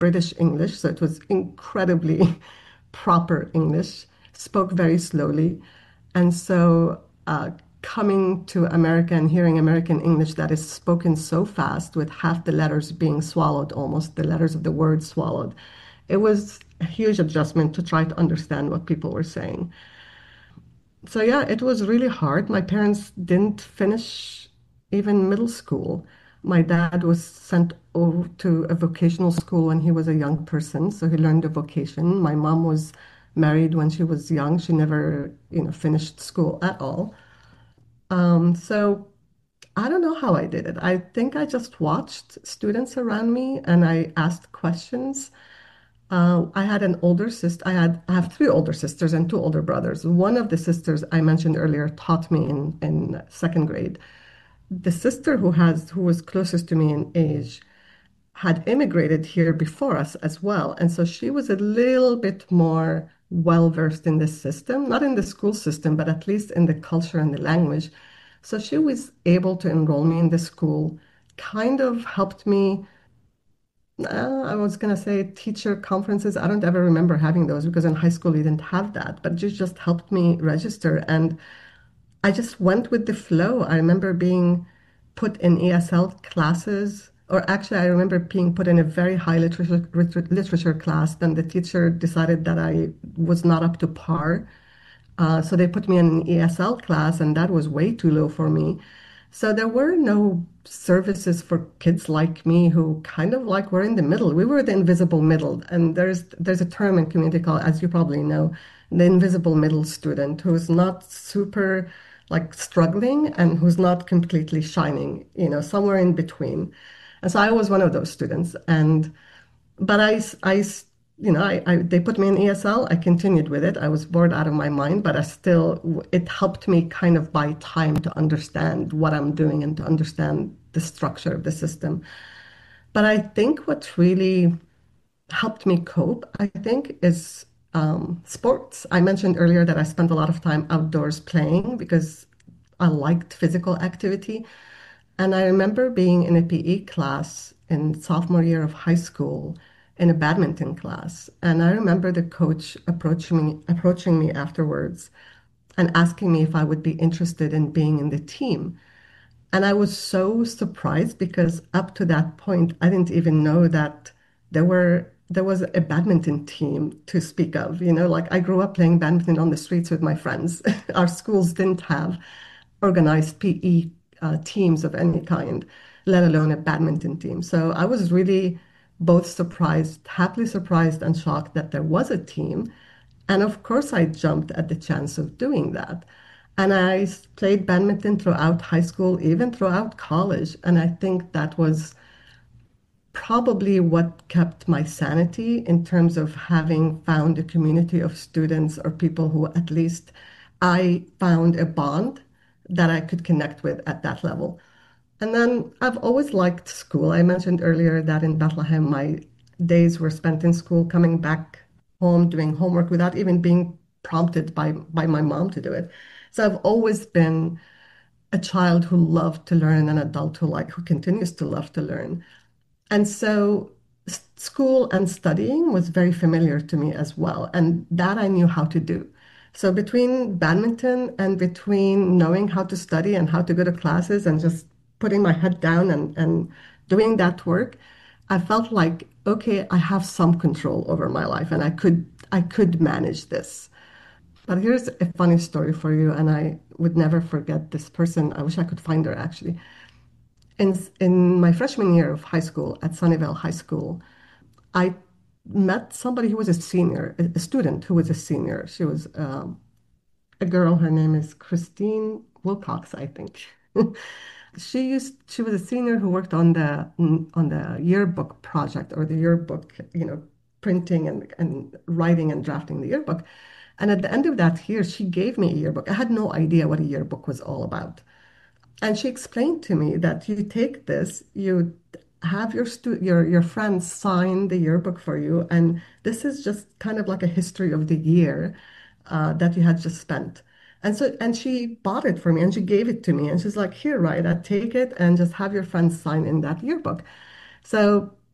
British English, so it was incredibly proper English, spoke very slowly. And so coming to America and hearing American English that is spoken so fast with half the letters being swallowed, almost the letters of the word swallowed, it was a huge adjustment to try to understand what people were saying. So yeah, it was really hard. My parents didn't finish even middle school. My dad was sent over to a vocational school when he was a young person, so he learned a vocation. My mom was married when she was young. She never, finished school at all. So I don't know how I did it. I think I just watched students around me and I asked questions. I had an older sister. I have three older sisters and two older brothers. One of the sisters I mentioned earlier taught me in second grade. The sister who was closest to me in age had immigrated here before us as well, and so she was a little bit more well versed in the system, not in the school system, but at least in the culture and the language. So she was able to enroll me in the school, kind of helped me I was gonna say teacher conferences. I don't ever remember having those because in high school we didn't have that, but it just helped me register. And I just went with the flow. I remember being put in ESL classes, or actually, I remember being put in a very high literature class. Then the teacher decided that I was not up to par. So they put me in an ESL class, and that was way too low for me. So there were no services for kids like me who kind of like were in the middle. We were the invisible middle, and there's a term in community college, as you probably know, the invisible middle student who's not super like struggling and who's not completely shining, somewhere in between. And so I was one of those students, and but they put me in ESL. I continued with it. I was bored out of my mind, but it helped me kind of buy time to understand what I'm doing and to understand the structure of the system. But I think what really helped me cope, I think, is sports. I mentioned earlier that I spent a lot of time outdoors playing because I liked physical activity. And I remember being in a PE class in sophomore year of high school in a badminton class. And I remember the coach approaching me afterwards and asking me if I would be interested in being in the team. And I was so surprised because up to that point, I didn't even know that there was a badminton team to speak of. Like I grew up playing badminton on the streets with my friends. Our schools didn't have organized PE teams of any kind, let alone a badminton team. So I was really both surprised, happily surprised and shocked that there was a team. And of course, I jumped at the chance of doing that. And I played badminton throughout high school, even throughout college. And I think that was probably what kept my sanity in terms of having found a community of students or people who at least I found a bond that I could connect with at that level. And then I've always liked school. I mentioned earlier that in Bethlehem, my days were spent in school, coming back home, doing homework without even being prompted by my mom to do it. So I've always been a child who loved to learn, an adult who continues to love to learn. And so school and studying was very familiar to me as well. And that I knew how to do. So between badminton and between knowing how to study and how to go to classes and just putting my head down and doing that work, I felt like, okay, I have some control over my life and I could manage this. But here's a funny story for you, and I would never forget this person. I wish I could find her actually. In my freshman year of high school at Sunnyvale High School, I met somebody who was a senior, a student who was a senior. She was a girl. Her name is Christine Wilcox, I think. She was a senior who worked on the yearbook project or the yearbook, printing and writing and drafting the yearbook. And at the end of that year, she gave me a yearbook. I had no idea what a yearbook was all about. And she explained to me that you take this, you have your friends sign the yearbook for you, and this is just kind of like a history of the year that you had just spent. And she bought it for me and she gave it to me, and she's like, "Here, right, take it and just have your friends sign in that yearbook." So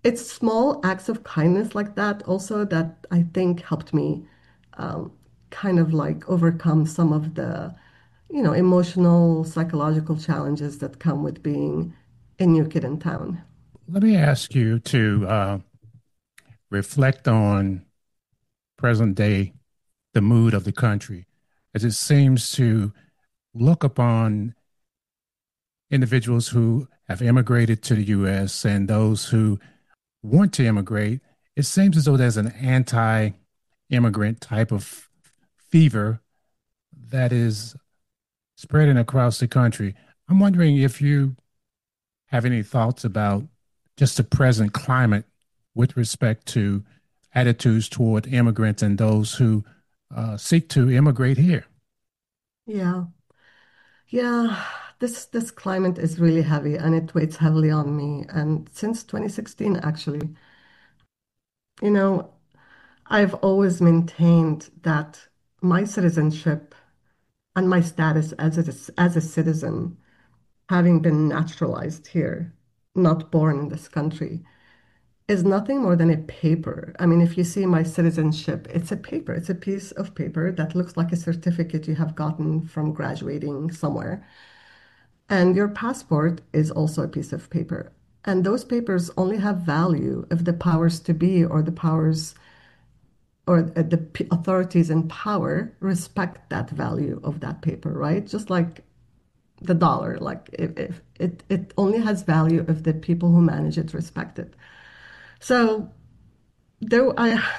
it's small acts of kindness like that also that I think helped me um, kind of like overcome some of the, emotional, psychological challenges that come with being a new kid in town. Let me ask you to reflect on present day, the mood of the country, as it seems to look upon individuals who have immigrated to the U.S. and those who want to immigrate. It seems as though there's an anti immigrant type of fever that is spreading across the country. I'm wondering if you have any thoughts about just the present climate with respect to attitudes toward immigrants and those who seek to immigrate here. Yeah. Yeah, this climate is really heavy and it weighs heavily on me. And since 2016, actually, you know, I've always maintained that my citizenship and my status as a citizen, having been naturalized here, not born in this country, is nothing more than a paper. I mean, if you see my citizenship, it's a paper. It's a piece of paper that looks like a certificate you have gotten from graduating somewhere. And your passport is also a piece of paper. And those papers only have value if the powers to be or the powers or the authorities in power respect that value of that paper, right? Just like the dollar, like if it only has value if the people who manage it respect it. So there,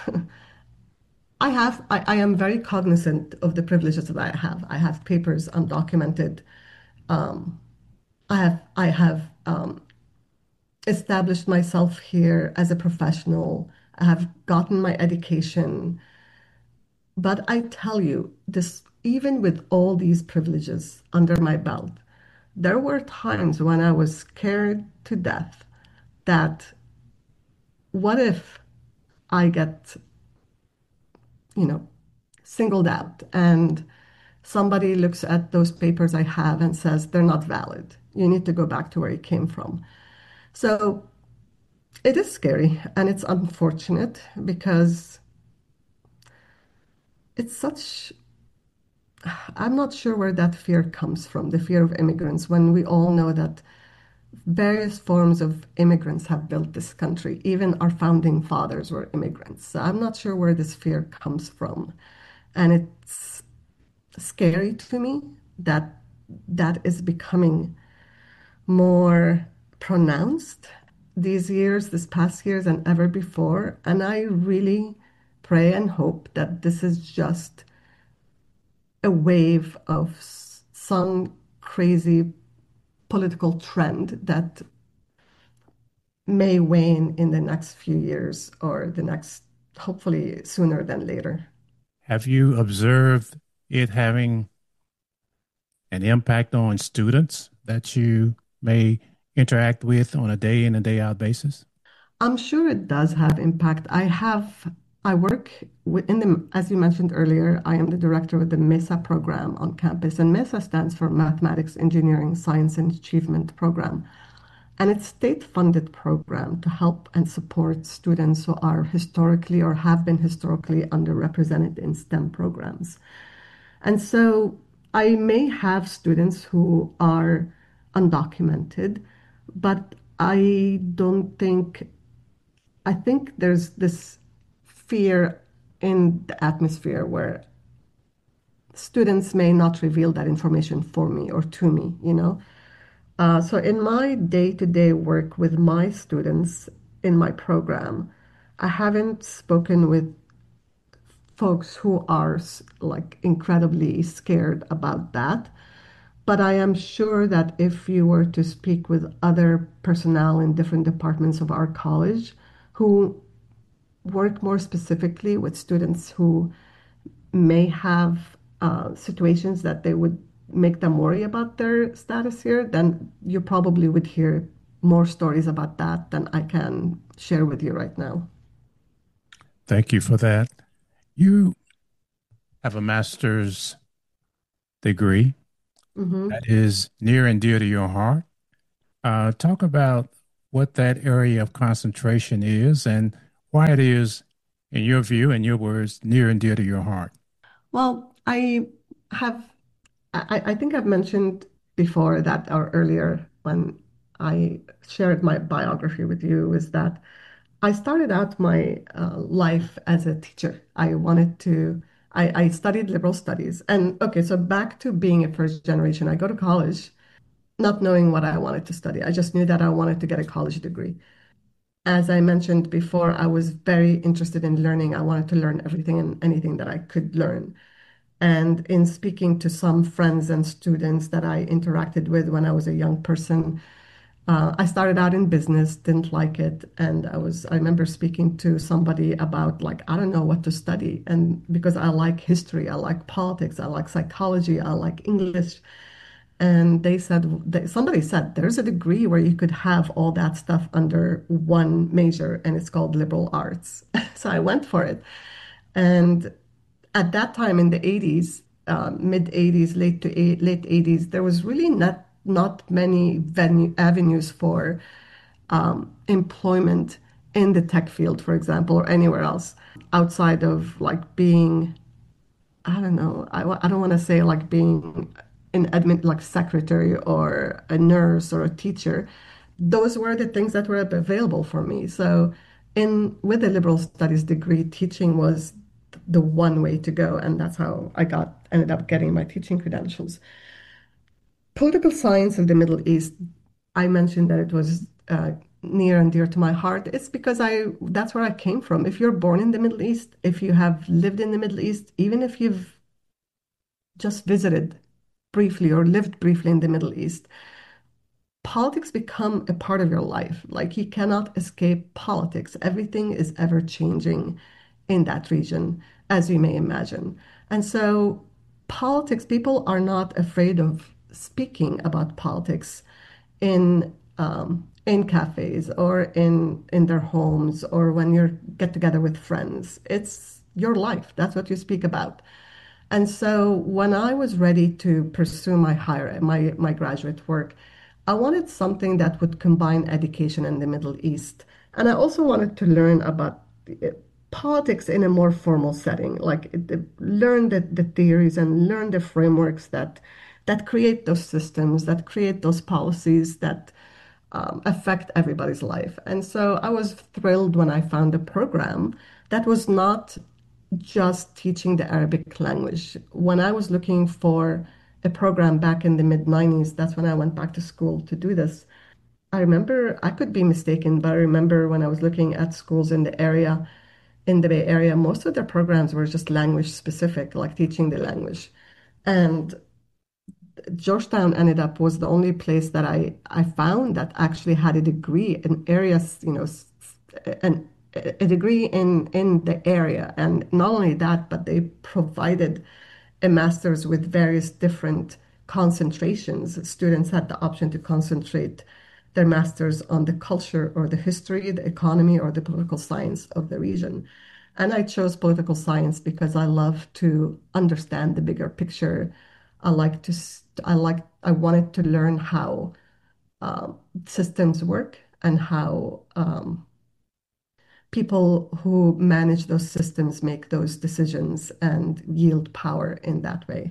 I am very cognizant of the privileges that I have. I have papers undocumented. Um, I have established myself here as a professional. I have gotten my education. But I tell you, this even with all these privileges under my belt, there were times when I was scared to death that what if I get, you know, singled out and somebody looks at those papers I have and says they're not valid. You need to go back to where you came from. So it is scary and it's unfortunate because it's such, I'm not sure where that fear comes from, the fear of immigrants, when we all know that various forms of immigrants have built this country. Even our founding fathers were immigrants. So I'm not sure where this fear comes from. And it's scary to me that that is becoming more pronounced these years, this past years, than ever before. And I really pray and hope that this is just a wave of some crazy political trend that may wane in the next few years or the next, hopefully sooner than later. Have you observed it having an impact on students that you may interact with on a day in and day out basis? I'm sure it does have impact. I work in the, as you mentioned earlier, I am the director of the MESA program on campus, and MESA stands for Mathematics, Engineering, Science, and Achievement Program. And it's state-funded program to help and support students who are historically or have been historically underrepresented in STEM programs. And so I may have students who are undocumented, but I think there's this fear in the atmosphere where students may not reveal that information for me or to me. So in my day-to-day work with my students in my program, I haven't spoken with folks who are like incredibly scared about that. But I am sure that if you were to speak with other personnel in different departments of our college who work more specifically with students who may have situations that they would make them worry about their status here, then you probably would hear more stories about that than I can share with you right now. Thank you for that. You have a master's degree Hmm. that is near and dear to your heart. Talk about what that area of concentration is and why it is, in your view and your words, near and dear to your heart. Well, have, I think I've mentioned before that, or earlier when I shared my biography with you, is that I started out my life as a teacher. I studied liberal studies. And okay, so back to being a first generation, I go to college not knowing what I wanted to study. I just knew that I wanted to get a college degree. As I mentioned before, I was very interested in learning. I wanted to learn everything and anything that I could learn. And in speaking to some friends and students that I interacted with when I was a young person, I started out in business, didn't like it, and I remember speaking to somebody about like, I don't know what to study. And because I like history, I like politics, I like psychology, I like English. And somebody said, there's a degree where you could have all that stuff under one major, and it's called liberal arts. So I went for it. And at that time in the 80s, mid 80s, late 80s, there was really not many avenues for employment in the tech field, for example, or anywhere else outside of like being, I don't know, I don't want to say like being an admin, like secretary or a nurse or a teacher. Those were the things that were available for me. So in with a liberal studies degree, teaching was the one way to go, and that's how ended up getting my teaching credentials. Political science of the Middle East, I mentioned that it was near and dear to my heart. It's because that's where I came from. If you're born in the Middle East, if you have lived in the Middle East, even if you've just visited briefly or lived briefly in the Middle East, politics become a part of your life. Like you cannot escape politics. Everything is ever changing in that region, as you may imagine. And so politics, people are not afraid of speaking about politics in cafes or in their homes or when you get together with friends. It's your life. That's what you speak about. And so when I was ready to pursue my graduate work, I wanted something that would combine education in the Middle East. And I also wanted to learn about politics in a more formal setting, like learn the theories and learn the frameworks that create those systems, that create those policies that affect everybody's life. And so I was thrilled when I found a program that was not just teaching the Arabic language. When I was looking for a program back in the mid 90s, that's when I went back to school to do this. I remember, I could be mistaken, but I remember when I was looking at schools in the area, in the Bay Area, most of their programs were just language specific, like teaching the language. And Georgetown ended up was the only place that I found that actually had a degree in areas, an, a degree in the area. And not only that, but they provided a master's with various different concentrations. Students had the option to concentrate their masters on the culture or the history, the economy, or the political science of the region. And I chose political science because I love to understand the bigger picture. I wanted to learn how systems work and how people who manage those systems make those decisions and yield power in that way.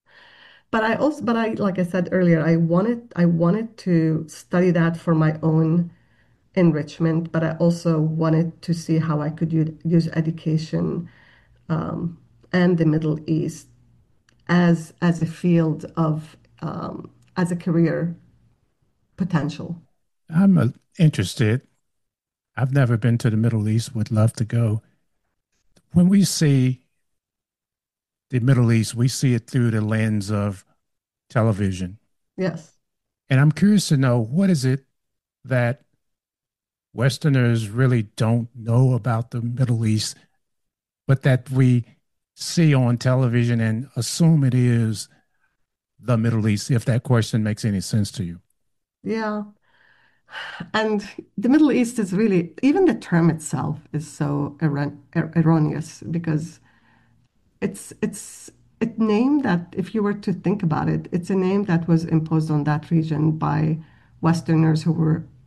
Like I said earlier, I wanted to study that for my own enrichment, but I also wanted to see how I could use education um, and the Middle East as a field of as a career potential. I'm interested. I've never been to the Middle East, would love to go. When we see the Middle East, we see it through the lens of television. Yes. And I'm curious to know what is it that Westerners really don't know about the Middle East, but that we see on television and assume it is the Middle East, if that question makes any sense to you. Yeah. And the Middle East is really, even the term itself is so erroneous because it's a name that, if you were to think about it, it's a name that was imposed on that region by Westerners who were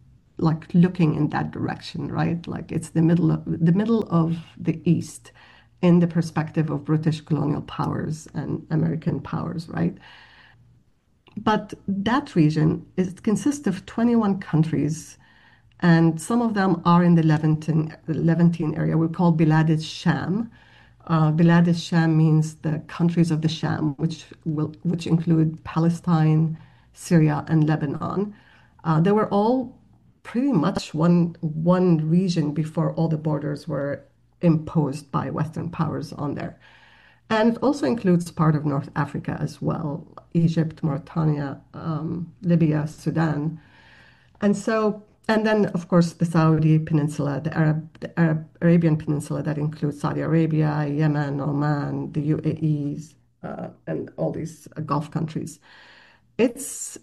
like looking in that direction, right? Like it's the middle of the East in the perspective of British colonial powers and American powers, right? But that region consists of 21 countries, and some of them are in the Levantine area. We call Bilad al-Sham. Bilad al-Sham means the countries of the Sham, which include Palestine, Syria, and Lebanon. They were all pretty much one region before all the borders were imposed by Western powers on there. And it also includes part of North Africa as well, Egypt, Mauritania, Libya, Sudan. And so, and then of course the Saudi Peninsula, the Arab Arabian Peninsula that includes Saudi Arabia, Yemen, Oman, the UAEs, and all these Gulf countries. It's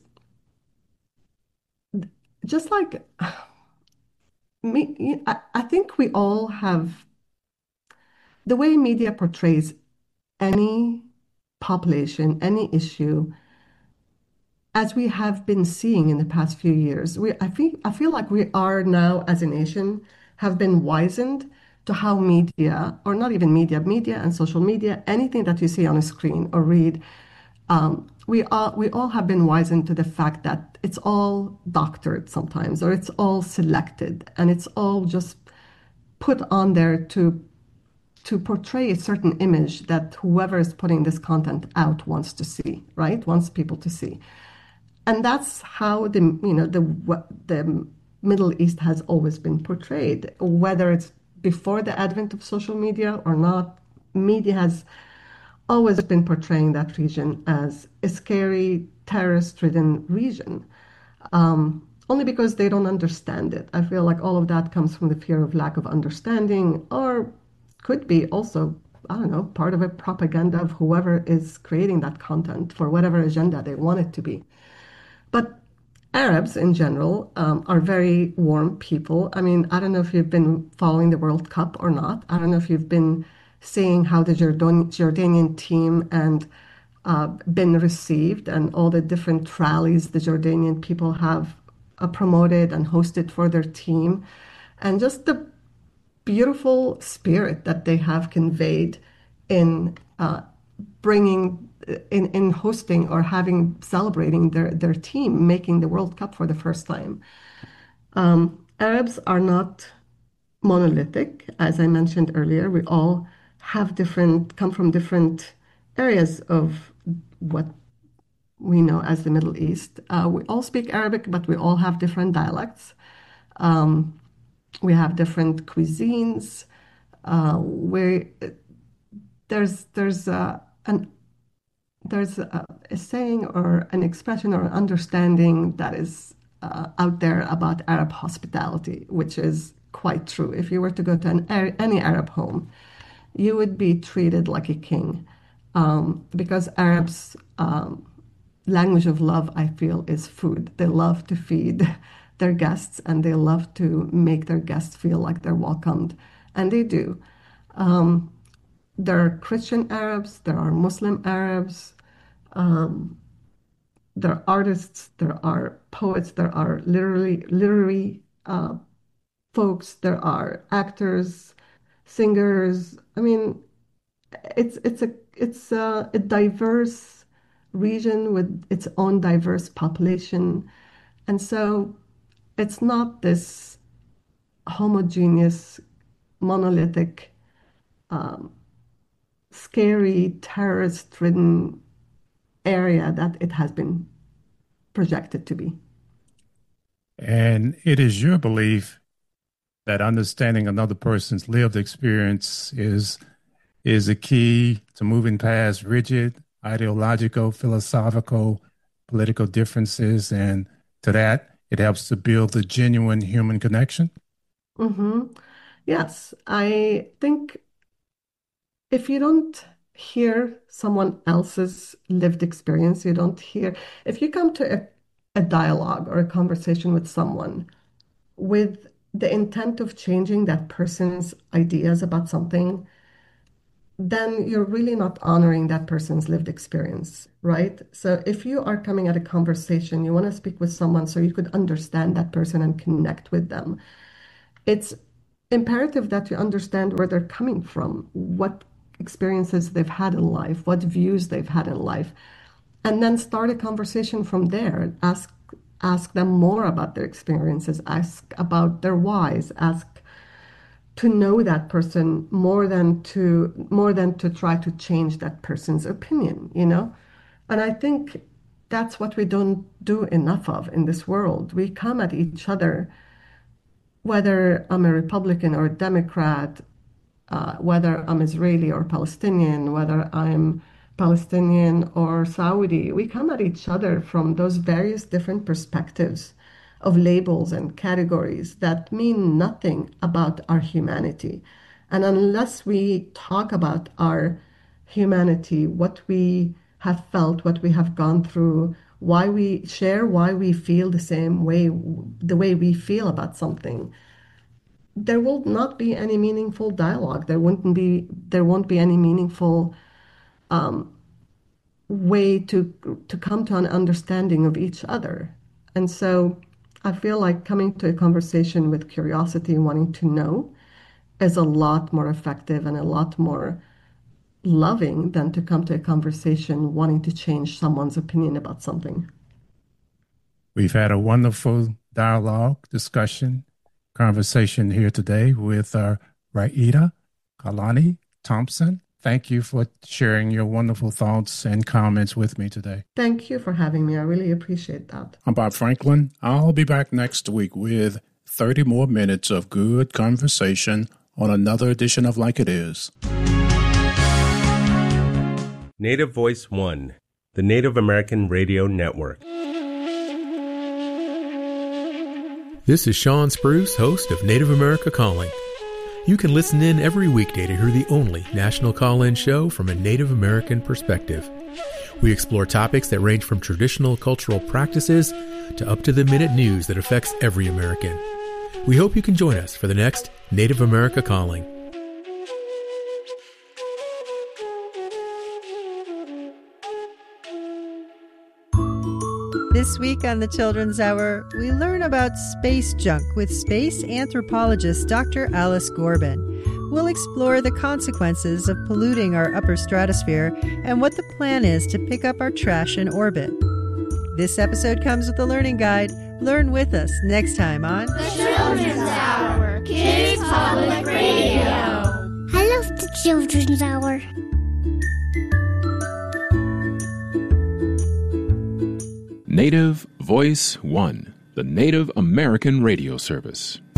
just like me, I think we all have the way media portrays any population, any issue, as we have been seeing in the past few years. I feel like we are now, as a nation, have been wizened to how media, or not even media and social media, anything that you see on a screen or read, we all have been wizened to the fact that it's all doctored sometimes, or it's all selected, and it's all just put on there to portray a certain image that whoever is putting this content out wants to see, right? Wants people to see. And that's how the Middle East has always been portrayed, whether it's before the advent of social media or not. Media has always been portraying that region as a scary, terrorist-ridden region, only because they don't understand it. I feel like all of that comes from the fear of lack of understanding, or could be also, I don't know, part of a propaganda of whoever is creating that content for whatever agenda they want it to be. But Arabs in general are very warm people. I mean, I don't know if you've been following the World Cup or not. I don't know if you've been seeing how the Jordanian team and been received, and all the different rallies the Jordanian people have promoted and hosted for their team, and just the beautiful spirit that they have conveyed in bringing in hosting or having celebrating their team making the World Cup for the first time. Arabs are not monolithic, as I mentioned earlier. We all have come from different areas of what we know as the Middle East. We all speak Arabic, but we all have different dialects. We have different cuisines. We there's an there's a saying or an expression or an understanding that is out there about Arab hospitality, which is quite true. If you were to go to any Arab home, you would be treated like a king, because Arabs' language of love, I feel, is food. They love to feed their guests, and they love to make their guests feel like they're welcomed, and they do. There are Christian Arabs, there are Muslim Arabs, there are artists, there are poets, there are literary folks, there are actors, singers. I mean, it's a diverse region with its own diverse population, and so it's not this homogeneous, monolithic, scary, terrorist-ridden area that it has been projected to be. And it is your belief that understanding another person's lived experience is a key to moving past rigid ideological, philosophical, political differences, and to that, it helps to build a genuine human connection. Hmm. Yes, I think if you don't hear someone else's lived experience, you don't hear, if you come to a dialogue or a conversation with someone with the intent of changing that person's ideas about something, then you're really not honoring that person's lived experience, right? So if you are coming at a conversation, you want to speak with someone so you could understand that person and connect with them. It's imperative that you understand where they're coming from, what experiences they've had in life, what views they've had in life, and then start a conversation from there. Ask them more about their experiences, ask about their whys, ask to know that person more than to try to change that person's opinion, you know? And I think that's what we don't do enough of in this world. We come at each other, whether I'm a Republican or a Democrat, whether I'm Israeli or Palestinian, whether I'm Palestinian or Saudi, we come at each other from those various different perspectives of labels and categories that mean nothing about our humanity. And unless we talk about our humanity, what we have felt, what we have gone through, why we feel the way we feel about something, there will not be any meaningful dialogue. There won't be any meaningful way to come to an understanding of each other. And so I feel like coming to a conversation with curiosity, wanting to know, is a lot more effective and a lot more loving than to come to a conversation wanting to change someone's opinion about something. We've had a wonderful dialogue, discussion, conversation here today with Raida Kalani Thompson. Thank you for sharing your wonderful thoughts and comments with me today. Thank you for having me. I really appreciate that. I'm Bob Franklin. I'll be back next week with 30 more minutes of good conversation on another edition of Like It Is. Native Voice One, the Native American Radio Network. This is Sean Spruce, host of Native America Calling. You can listen in every weekday to hear the only national call-in show from a Native American perspective. We explore topics that range from traditional cultural practices to up-to-the-minute news that affects every American. We hope you can join us for the next Native America Calling. This week on the Children's Hour, we learn about space junk with space anthropologist Dr. Alice Gorbin. We'll explore the consequences of polluting our upper stratosphere and what the plan is to pick up our trash in orbit. This episode comes with a learning guide. Learn with us next time on The Children's Hour, Kids Public Radio. I love the Children's Hour. Native Voice One, the Native American radio service.